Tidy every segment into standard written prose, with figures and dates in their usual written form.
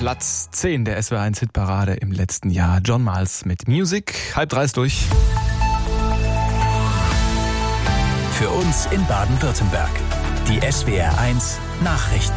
Platz 10 der SWR1-Hitparade im letzten Jahr. John Miles mit Music. 2:30 durch. Für uns in Baden-Württemberg. Die SWR1 Nachrichten.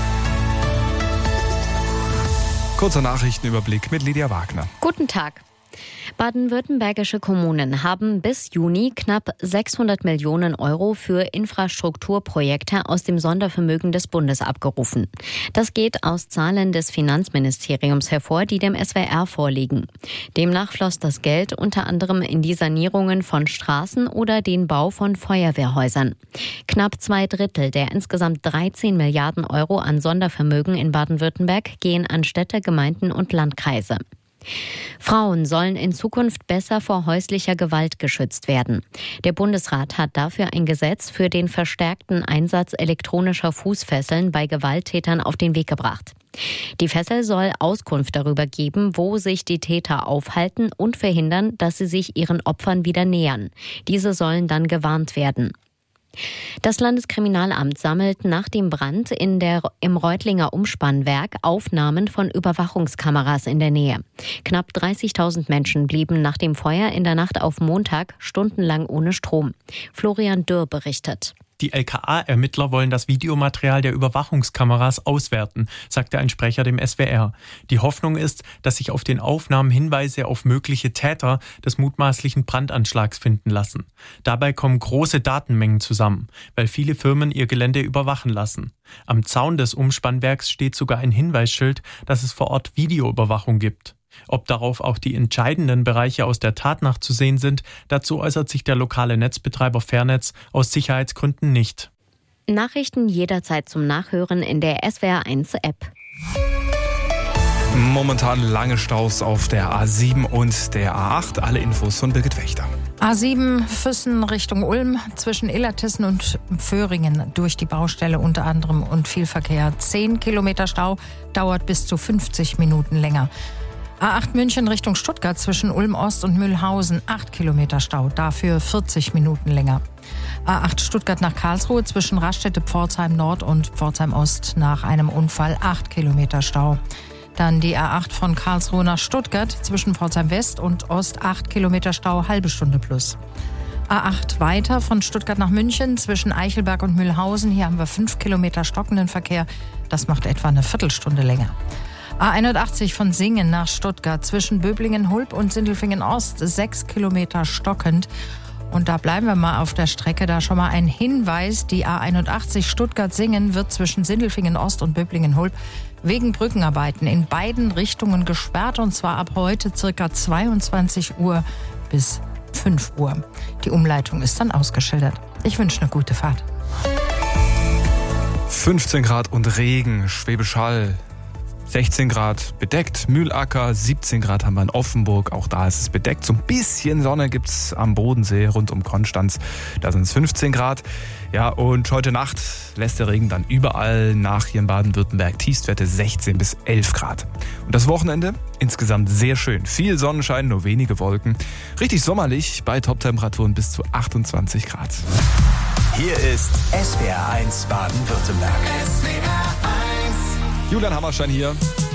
Kurzer Nachrichtenüberblick mit Lydia Wagner. Guten Tag. Baden-württembergische Kommunen haben bis Juni knapp 600 Millionen Euro für Infrastrukturprojekte aus dem Sondervermögen des Bundes abgerufen. Das geht aus Zahlen des Finanzministeriums hervor, die dem SWR vorliegen. Demnach floss das Geld unter anderem in die Sanierungen von Straßen oder den Bau von Feuerwehrhäusern. Knapp 2/3 der insgesamt 13 Milliarden Euro an Sondervermögen in Baden-Württemberg gehen an Städte, Gemeinden und Landkreise. Frauen sollen in Zukunft besser vor häuslicher Gewalt geschützt werden. Der Bundesrat hat dafür ein Gesetz für den verstärkten Einsatz elektronischer Fußfesseln bei Gewalttätern auf den Weg gebracht. Die Fessel soll Auskunft darüber geben, wo sich die Täter aufhalten und verhindern, dass sie sich ihren Opfern wieder nähern. Diese sollen dann gewarnt werden. Das Landeskriminalamt sammelt nach dem Brand im Reutlinger Umspannwerk Aufnahmen von Überwachungskameras in der Nähe. Knapp 30.000 Menschen blieben nach dem Feuer in der Nacht auf Montag stundenlang ohne Strom. Florian Dürr berichtet. Die LKA-Ermittler wollen das Videomaterial der Überwachungskameras auswerten, sagte ein Sprecher dem SWR. Die Hoffnung ist, dass sich auf den Aufnahmen Hinweise auf mögliche Täter des mutmaßlichen Brandanschlags finden lassen. Dabei kommen große Datenmengen zusammen, weil viele Firmen ihr Gelände überwachen lassen. Am Zaun des Umspannwerks steht sogar ein Hinweisschild, dass es vor Ort Videoüberwachung gibt. Ob darauf auch die entscheidenden Bereiche aus der Tatnacht zu sehen sind, dazu äußert sich der lokale Netzbetreiber Fairnetz aus Sicherheitsgründen nicht. Nachrichten jederzeit zum Nachhören in der SWR1-App. Momentan lange Staus auf der A7 und der A8. Alle Infos von Birgit Wächter. A7 Füssen Richtung Ulm, zwischen Illertissen und Föhringen durch die Baustelle unter anderem und viel Verkehr. 10 Kilometer Stau, dauert bis zu 50 Minuten länger. A8 München Richtung Stuttgart zwischen Ulm Ost und Mühlhausen, 8 Kilometer Stau, dafür 40 Minuten länger. A8 Stuttgart nach Karlsruhe zwischen Raststätte Pforzheim Nord und Pforzheim Ost nach einem Unfall, 8 Kilometer Stau. Dann die A8 von Karlsruhe nach Stuttgart zwischen Pforzheim West und Ost, 8 Kilometer Stau, halbe Stunde plus. A8 weiter von Stuttgart nach München zwischen Eichelberg und Mühlhausen, hier haben wir 5 Kilometer stockenden Verkehr, das macht etwa eine Viertelstunde länger. A81 von Singen nach Stuttgart zwischen Böblingen-Hulb und Sindelfingen-Ost, 6 Kilometer stockend. Und da bleiben wir mal auf der Strecke, da schon mal ein Hinweis. Die A81 Stuttgart-Singen wird zwischen Sindelfingen-Ost und Böblingen-Hulb wegen Brückenarbeiten in beiden Richtungen gesperrt. Und zwar ab heute ca. 22 Uhr bis 5 Uhr. Die Umleitung ist dann ausgeschildert. Ich wünsche eine gute Fahrt. 15 Grad und Regen, Schwäbisch Hall. 16 Grad bedeckt, Mühlacker, 17 Grad haben wir in Offenburg, auch da ist es bedeckt. So ein bisschen Sonne gibt's am Bodensee rund um Konstanz, da sind es 15 Grad. Ja, und heute Nacht lässt der Regen dann überall nach hier in Baden-Württemberg. Tiefstwerte 16 bis 11 Grad. Und das Wochenende insgesamt sehr schön. Viel Sonnenschein, nur wenige Wolken. Richtig sommerlich bei Toptemperaturen bis zu 28 Grad. Hier ist SWR1 Baden-Württemberg. Julian Hammerstein hier.